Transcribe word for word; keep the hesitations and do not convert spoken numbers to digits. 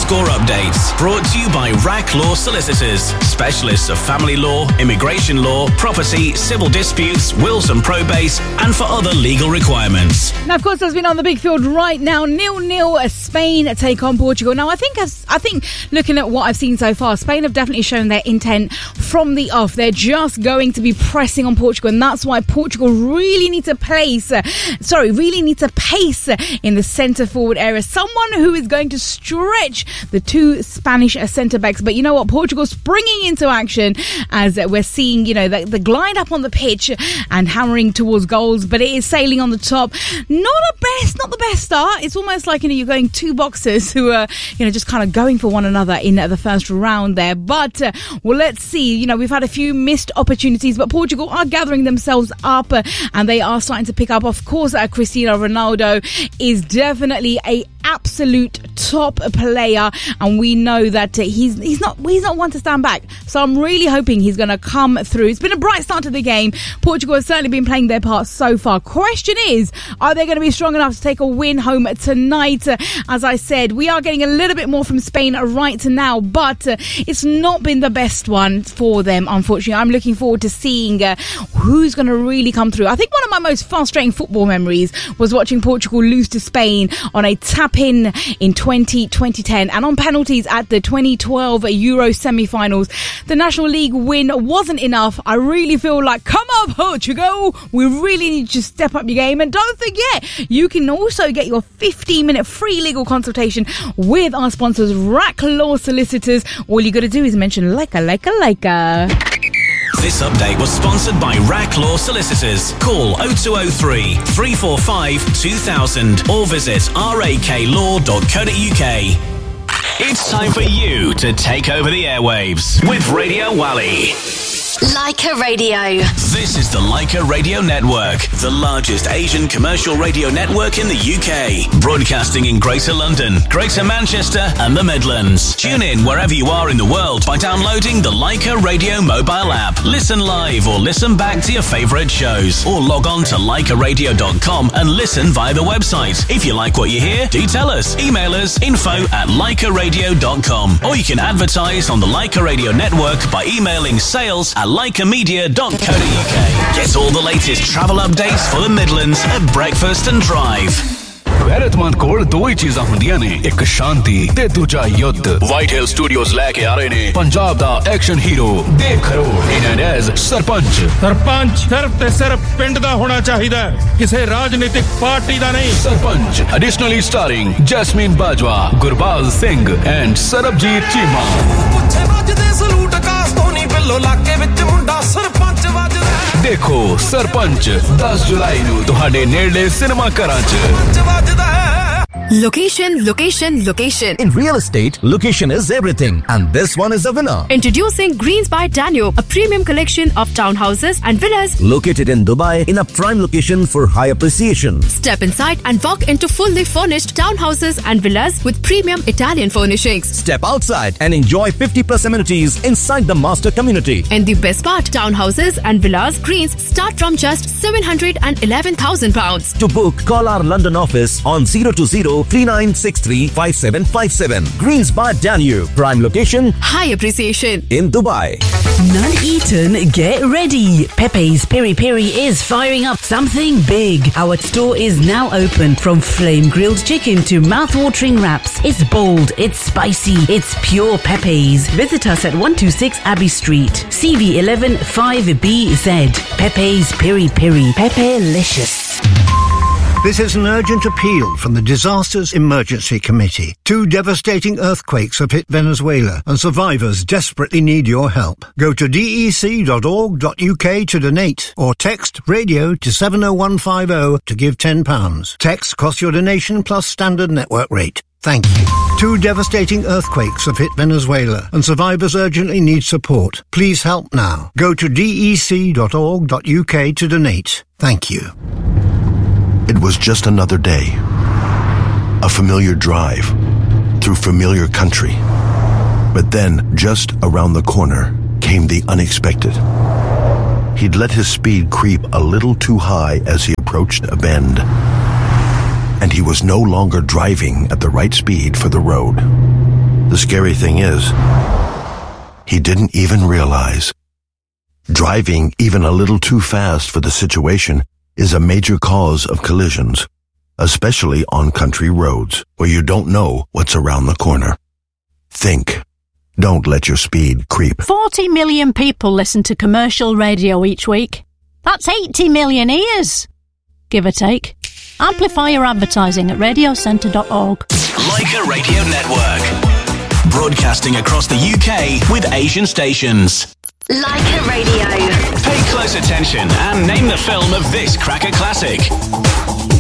score updates. Brought to you by Rack Law Solicitors, specialists of family law, immigration law, property, civil disputes, wills and probate, and for other legal requirements. Now, of course, as we know on the big field right now, nil-nil, Spain take on Portugal. Now, I think as, I think looking at what I've seen so far, Spain have definitely shown their intent from the off. They're just going to be pressing on Portugal, and that's why Portugal really need to place, uh, sorry, really need to pace uh, in the centre forward area. Someone who is going to stretch the two Spanish uh, centre backs. But you know what? Portugal springing into action as uh, we're seeing, you know, the, the glide up on the pitch and hammering towards goals, but it is sailing on the top. Not a best, not the best start. It's almost like, you know, you're going two boxers who are, you know, just kind of going for one another in uh, the first round there. But, uh, well, let's see. You know, we've had a few missed opportunities, but Portugal are gathering themselves up uh, and they are starting to pick up. Of course, uh, Cristiano Ronaldo is definitely a absolute top player, and we know that uh, he's he's not he's not one to stand back. So I'm really hoping he's going to come through. It's been a bright start to the game. Portugal has certainly been playing their part so far. Question is, are they going to be strong enough to take a win home tonight? Uh, as I said, we are getting a little bit more from Spain right now, but uh, it's not been the best one for them, unfortunately. I'm looking forward to seeing uh, who's going to really come through. I think one of my most frustrating football memories was watching Portugal lose to Spain on a tap-in in twenty ten and on penalties at the twenty twelve Euro semi-finals. The National League win wasn't enough. I really feel like, come on, Portugal, we really need to step up your game. And don't forget, you can also get your fifteen minute free legal consultation with our sponsors, Rack Law Solicitors. All you got to do is mention Leica, Leica, Leica. This update was sponsored by Rack Law Solicitors. Call oh two oh three, three four five, two thousand or visit raklaw dot co dot uk. It's time for you to take over the airwaves with Radio Wally. Leica Radio. This is the Leica Radio Network, the largest Asian commercial radio network in the U K. Broadcasting in Greater London, Greater Manchester and the Midlands. Tune in wherever you are in the world by downloading the Leica Radio mobile app. Listen live or listen back to your favourite shows. Or log on to leica radio dot com and listen via the website. If you like what you hear, do tell us. Email us info at leica radio dot com. Or you can advertise on the Leica Radio Network by emailing sales at leica media dot co dot uk. Get all the latest travel updates for the Midlands at breakfast and drive. ਗੈਰਤਮੰਦ ਕੋਲ ਦੋ ਹੀ ਚੀਜ਼ਾਂ ਹੁੰਦੀਆਂ ਨੇ, ਇੱਕ ਸ਼ਾਂਤੀ ਤੇ ਦੂਜਾ ਯੁੱਧ। White ਹਿਲ studios ਲੈ ਕੇ ਆ ਰਹੇ ਨੇ ਪੰਜਾਬ ਦਾ ਐਕਸ਼ਨ ਹੀਰੋ ਦੇਵ ਖਰੋੜ ਇਨ ਐਜ਼ ਸਰਪੰਚ। ਸਰਪੰਚ ਸਿਰਫ ਤੇ ਸਿਰਫ ਪਿੰਡ ਦਾ ਹੋਣਾ ਚਾਹੀਦਾ, ਕਿਸੇ ਰਾਜਨੀਤਿਕ ਪਾਰਟੀ ਦਾ ਨਹੀਂ। Sarpanch ਐਡੀਸ਼ਨਲੀ starring Jasmine Bajwa, Gurbaz Singh and Sarabjit Cheema. ਪੁੱਛੇ ਵੱਜਦੇ ਸਲੂਟ ਆਕਾਸ਼ ਤੋਂ ਨਹੀਂ ਬਿੱਲੋ ਲਾਕੇ ਵਿੱਚ ਮੁੰਡਾ ਸਰਪੰਚ ਵੱਜਦਾ। ਦੇਖੋ ਸਰਪੰਚ ਦਸ ਜੁਲਾਈ ਨੂੰ ਤੁਹਾਡੇ ਨੇੜਲੇ ਸਿਨੇਮਾ ਘਰਾਂ 'ਚ। Location, location, location. In real estate, location is everything. And this one is the winner. Introducing Greens by Danube, a premium collection of townhouses and villas. Located in Dubai, in a prime location for high appreciation. Step inside and walk into fully furnished townhouses and villas with premium Italian furnishings. Step outside and enjoy fifty plus amenities inside the master community. And the best part, townhouses and villas Greens start from just seven hundred eleven thousand pounds. To book, call our London office on zero two zero, three nine six three, five seven five seven. Greens by Danube. Prime location. High appreciation. In Dubai. Nuneaton, get ready. Pepe's Piri Piri is firing up something big. Our store is now open. From flame grilled chicken to mouth-watering wraps. It's bold, it's spicy, it's pure Pepe's. Visit us at one two six Abbey Street, C V eleven five B Z. Pepe's Piri Piri. Pepe-licious. This is an urgent appeal from the Disasters Emergency Committee. Two devastating earthquakes have hit Venezuela and survivors desperately need your help. Go to d e c dot org dot u k to donate or text radio to seven oh one five oh to give ten pounds. Text costs your donation plus standard network rate. Thank you. Two devastating earthquakes have hit Venezuela and survivors urgently need support. Please help now. Go to d e c dot org dot u k to donate. Thank you. It was just another day. A familiar drive through familiar country. But then, just around the corner, came the unexpected. He'd let his speed creep a little too high as he approached a bend. And he was no longer driving at the right speed for the road. The scary thing is, he didn't even realize. Driving even a little too fast for the situation is a major cause of collisions, especially on country roads where you don't know what's around the corner. Think. Don't let your speed creep. forty million people listen to commercial radio each week. That's eighty million ears, give or take. Amplify your advertising at radio centre dot org. Leica Radio Network. Broadcasting across the U K with Asian stations. Leica Radio. Pay close attention and name the film of this cracker classic.